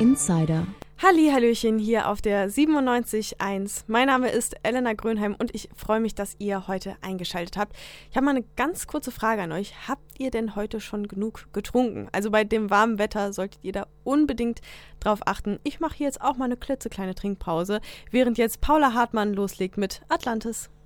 Insider. Hallihallöchen hier auf der 97.1. Mein Name ist Elena Grönheim und ich freue mich, dass ihr heute eingeschaltet habt. Ich habe mal eine ganz kurze Frage an euch. Habt ihr denn heute schon genug getrunken? Also bei dem warmen Wetter solltet ihr da unbedingt drauf achten. Ich mache hier jetzt auch mal eine klitzekleine Trinkpause, während jetzt Paula Hartmann loslegt mit Atlantis.